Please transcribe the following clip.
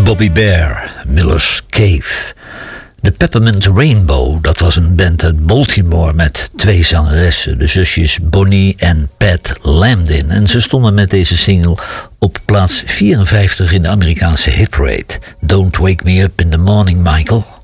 Bobby Bear, Miller's Cave. De Peppermint Rainbow, dat was een band uit Baltimore met 2 zangeressen, de zusjes Bonnie en Pat Lambdin. En ze stonden met deze single op plaats 54 in de Amerikaanse hitparade. Don't Wake Me Up in the Morning, Michael.